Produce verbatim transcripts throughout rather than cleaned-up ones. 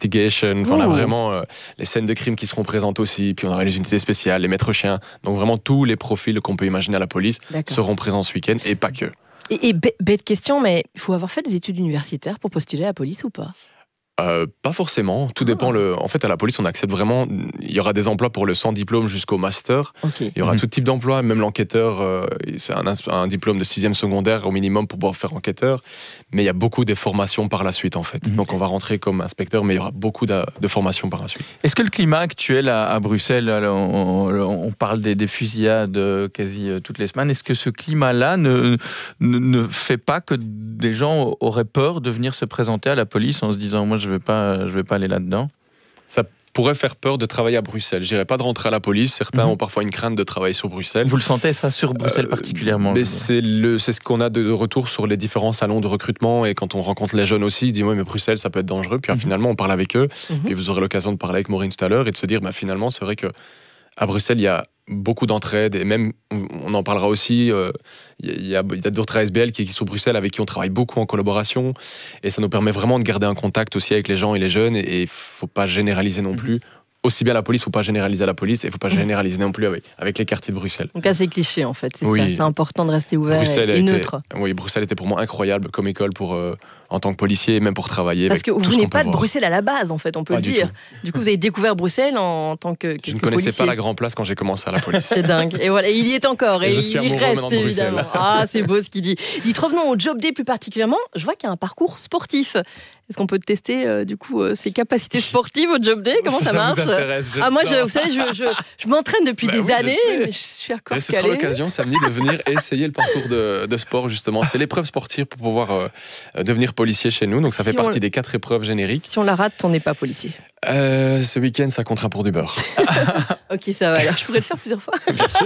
Investigation. Enfin, on a Ouh. vraiment euh, les scènes de crime qui seront présentes aussi. Puis on aura les unités spéciales, les maîtres chiens. Donc vraiment tous les profils qu'on peut imaginer à la police D'accord. seront présents ce week-end et pas que. Et, et bête bête question, mais il faut avoir fait des études universitaires pour postuler à la police ou pas? Euh, pas forcément, tout dépend. Le... En fait, à la police, on accepte vraiment. Il y aura des emplois pour le sans diplôme jusqu'au master. Okay. Il y aura Mmh. tout type d'emploi, même l'enquêteur, euh, c'est un, un diplôme de sixième secondaire au minimum pour pouvoir faire enquêteur. Mais il y a beaucoup de formations par la suite, en fait. Mmh. Donc, on va rentrer comme inspecteur, mais il y aura beaucoup de, de formations par la suite. Est-ce que le climat actuel à, à Bruxelles, alors, on, on parle des, des fusillades quasi toutes les semaines, est-ce que ce climat-là ne, ne, ne fait pas que des gens auraient peur de venir se présenter à la police en se disant « moi je ne vais pas, je vais pas aller là-dedans » ? Ça pourrait faire peur de travailler à Bruxelles. Je dirais pas de rentrer à la police. Certains Mmh. ont parfois une crainte de travailler sur Bruxelles. Vous le sentez ça sur Bruxelles Euh, particulièrement? Mais c'est, le, c'est ce qu'on a de retour sur les différents salons de recrutement et quand on rencontre les jeunes aussi, ils disent ouais mais Bruxelles ça peut être dangereux. Puis Mhm. finalement on parle avec eux. Mhm. Puis vous aurez l'occasion de parler avec Maureen tout à l'heure et de se dire bah, finalement c'est vrai que à Bruxelles il y a beaucoup d'entraide et même on en parlera aussi. euh, Il y a, il y a d'autres A S B L qui, qui sont Bruxelles avec qui on travaille beaucoup en collaboration et ça nous permet vraiment de garder un contact aussi avec les gens et les jeunes et il faut pas généraliser non plus. Aussi bien la police, il ne faut pas généraliser à la police et il ne faut pas généraliser non plus avec, avec les quartiers de Bruxelles. Donc assez cliché en fait, c'est Oui. ça. C'est important de rester ouvert Bruxelles et, a et été- neutre. Oui, Bruxelles était pour moi incroyable comme école pour, euh, en tant que policier et même pour travailler. Parce avec que vous tout ce venez qu'on pas peut de voir. Bruxelles à la base en fait, on peut Pas le du dire. tout. Du coup, vous avez découvert Bruxelles en tant que, que Je ne que connaissais policier. pas la Grand Place quand j'ai commencé à la police. C'est dingue. Et voilà, et il y est encore. Et, Et je suis il y amoureux reste maintenant de Bruxelles. évidemment. Ah, c'est beau ce qu'il dit. Dites, revenons au Job Day plus particulièrement. Je vois qu'il y a un parcours sportif. Est-ce qu'on peut tester euh, du coup euh, ses capacités sportives au Job Day? Comment ça, marche? vous intéresse, je Ah, le moi, sens. je, vous savez, je, je, je m'entraîne depuis Bah des oui, je années, sais. mais je suis encore Et ce sera calée. l'occasion samedi de venir essayer le parcours de, de sport justement. C'est l'épreuve sportive pour pouvoir euh, devenir policier chez nous. Donc ça Si fait on- partie des quatre épreuves génériques. Si on la rate, on n'est pas policier. Euh, ce week-end, ça comptera pour du beurre. Ok, ça va. Alors, je pourrais le faire plusieurs fois. Bien sûr.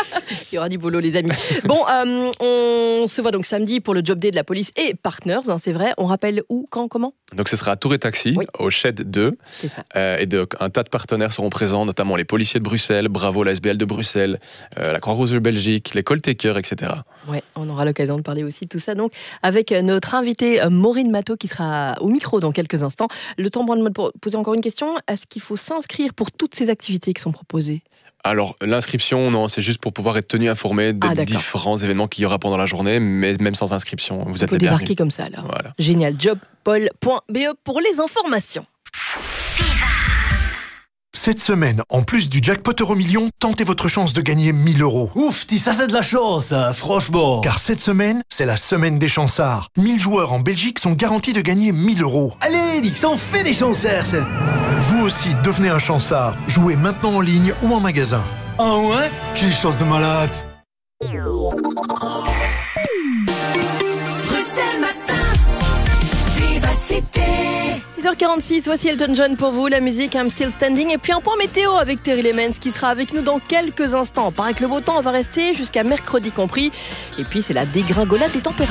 Il y aura du boulot, les amis. Bon, euh, on se voit donc samedi pour le Job Day de la police et Partners, hein, c'est vrai. On rappelle où, quand, comment? Donc ce sera à Tour et Taxi, Oui. au Shed deux. C'est ça. Euh, et de, un tas de partenaires seront présents, notamment les policiers de Bruxelles, Bravo, la S B L de Bruxelles, euh, la Croix-Rouge de Belgique, les Call Takers, et cetera. Ouais, on aura l'occasion de parler aussi de tout ça. Donc, avec notre invitée euh, Maureen Matteau qui sera au micro dans quelques instants. Le temps pour moi de me poser encore une question. Est-ce qu'il faut s'inscrire pour toutes ces activités qui sont proposées? Alors, l'inscription, non, c'est juste pour pouvoir être tenu informé des Ah, d'accord. différents événements qu'il y aura pendant la journée, mais même sans inscription, vous On êtes peut les débarquer bienvenus. comme ça, alors. Voilà. Génial. jobpol point b e pour les informations. Cette semaine, en plus du jackpot euro million, tentez votre chance de gagner mille euros. Ouf, dis, ça c'est de la chance, hein, franchement. Car cette semaine, c'est la semaine des chansards. mille joueurs en Belgique sont garantis de gagner mille euros. Allez, dis, ça en fait des chanceurs, ça. Vous aussi, devenez un chansard. Jouez maintenant en ligne ou en magasin. Ah ouais? Quelle chance de malade. Bruxelles Matin, Vivacité. six heures quarante-six, voici Elton John pour vous, la musique I'm Still Standing. Et puis un point météo avec Terry Lemens qui sera avec nous dans quelques instants. Paraît que le beau temps va rester jusqu'à mercredi compris. Et puis c'est la dégringolade des températures.